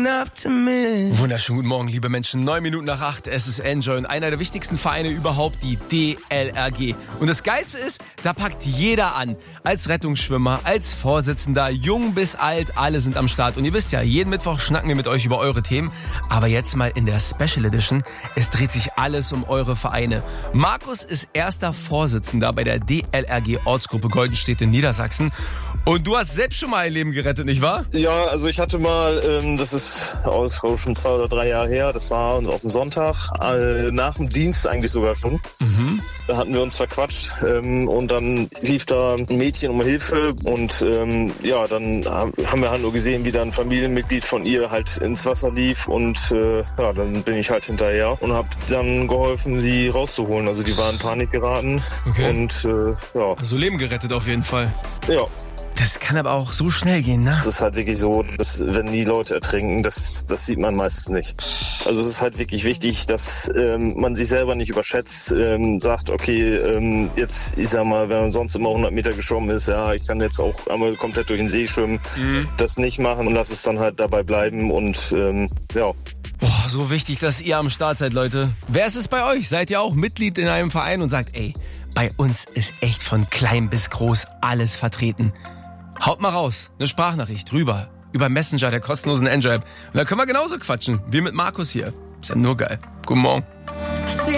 Wunderschönen guten Morgen, liebe Menschen. 9 Minuten nach 8, es ist Enjoy und einer der wichtigsten Vereine überhaupt, die DLRG. Und das Geilste ist, da packt jeder an. Als Rettungsschwimmer, als Vorsitzender, jung bis alt, alle sind am Start. Und ihr wisst ja, jeden Mittwoch schnacken wir mit euch über eure Themen. Aber jetzt mal in der Special Edition, es dreht sich alles um eure Vereine. Markus ist erster Vorsitzender bei der DLRG Ortsgruppe Goldenstedt in Niedersachsen. Und du hast selbst schon mal ein Leben gerettet, nicht wahr? Ja, also ich hatte mal, das ist schon 2 oder 3 Jahre her, das war auf dem Sonntag, nach dem Dienst eigentlich sogar schon. Mhm. Da hatten wir uns verquatscht und dann lief da ein Mädchen um Hilfe und dann haben wir halt nur gesehen, wie da ein Familienmitglied von ihr halt ins Wasser lief und dann bin ich halt hinterher und habe dann geholfen, sie rauszuholen. Also die waren in Panik geraten. Okay. Und Also Leben gerettet auf jeden Fall. Ja. Das kann aber auch so schnell gehen, ne? Das ist halt wirklich so, dass wenn die Leute ertrinken, das sieht man meistens nicht. Also es ist halt wirklich wichtig, dass man sich selber nicht überschätzt, sagt, okay, jetzt, ich sag mal, wenn man sonst immer 100 Meter geschwommen ist, ja, ich kann jetzt auch einmal komplett durch den See schwimmen, das nicht machen und lass es dann halt dabei bleiben und Boah, so wichtig, dass ihr am Start seid, Leute. Wer ist es bei euch? Seid ihr auch Mitglied in einem Verein und sagt, ey, bei uns ist echt von klein bis groß alles vertreten. Haut mal raus, eine Sprachnachricht rüber, über Messenger der kostenlosen Enjoy-App. Und da können wir genauso quatschen, wie mit Markus hier. Ist ja nur geil. Guten Morgen.